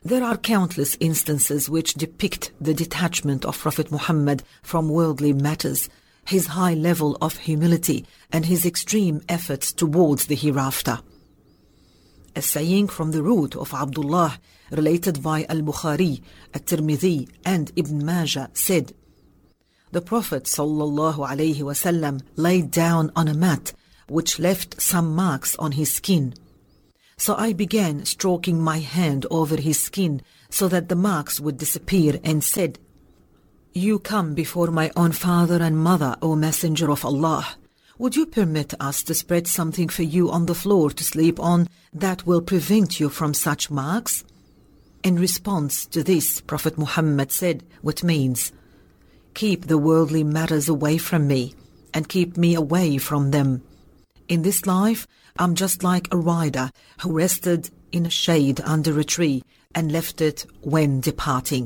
There are countless instances which depict the detachment of Prophet Muhammad from worldly matters, his high level of humility, and his extreme efforts towards the hereafter. A saying from the root of Abdullah, related by Al-Bukhari, At-Tirmidhi, and Ibn Majah, said, "The Prophet ﷺ laid down on a mat which left some marks on his skin. So I began stroking my hand over his skin so that the marks would disappear and said, 'You come before my own father and mother, O Messenger of Allah. Would you permit us to spread something for you on the floor to sleep on that will prevent you from such marks?' In response to this, Prophet Muhammad said, what means, 'Keep the worldly matters away from me and keep me away from them. In this life, I'm just like a rider who rested in a shade under a tree and left it when departing.'"